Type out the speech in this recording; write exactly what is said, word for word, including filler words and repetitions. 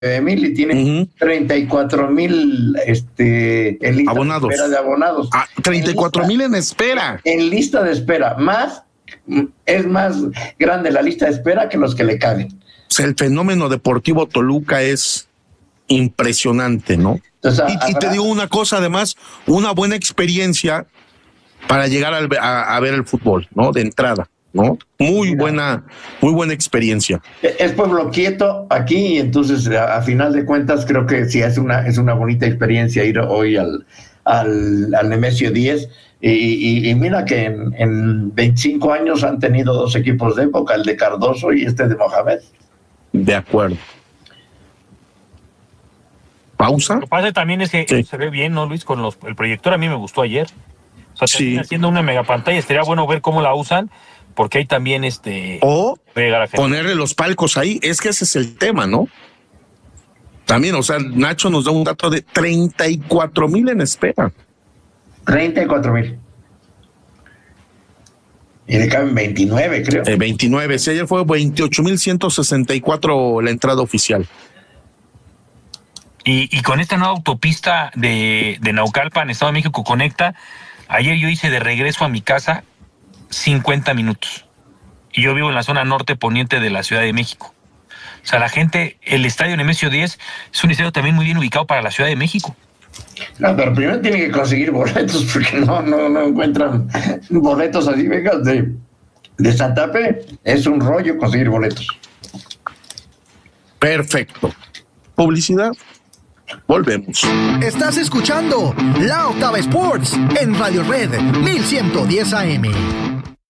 mil y tiene uh-huh. treinta y cuatro mil este, en lista abonados. de espera de abonados. Ah, treinta y cuatro mil en, en espera. En lista de espera, más es más grande la lista de espera que los que le caben. O sea, el fenómeno deportivo Toluca es impresionante, ¿no? Entonces, y, habrá... y te digo una cosa, además, una buena experiencia para llegar al, a, a ver el fútbol, ¿no? De entrada, ¿no? Muy Mira, buena, muy buena experiencia. Es pueblo quieto aquí, y entonces a, a final de cuentas creo que sí es una, es una bonita experiencia ir hoy al, al, al Nemesio diez. Y, y, y mira que en, en veinticinco años han tenido dos equipos de época, el de Cardoso y este de Mohamed. De acuerdo. ¿Pausa? Lo que pasa también es que sí. se ve bien, ¿no, Luis? Con los, el proyector a mí me gustó ayer. O sea, sí. haciendo una mega pantalla, estaría bueno ver cómo la usan, porque hay también este... O ponerle los palcos ahí, es que ese es el tema, ¿no? También, o sea, Nacho nos da un dato de treinta y cuatro mil en espera. treinta y cuatro mil. Y le caben veintinueve, creo. Eh, veintinueve, sí, ayer fue veintiocho mil ciento sesenta y cuatro la entrada oficial. Y, y con esta nueva autopista de, de Naucalpan, Estado de México, conecta. Ayer yo hice de regreso a mi casa cincuenta minutos. Y yo vivo en la zona norte poniente de la Ciudad de México. O sea, la gente, el estadio Nemesio diez es un estadio también muy bien ubicado para la Ciudad de México. No, pero primero tienen que conseguir boletos porque no, no, no encuentran boletos así. Vengas de, de Santa Fe, es un rollo conseguir boletos. Perfecto. Publicidad. Volvemos. Estás escuchando La Octava Sports en Radio Red mil ciento diez A M.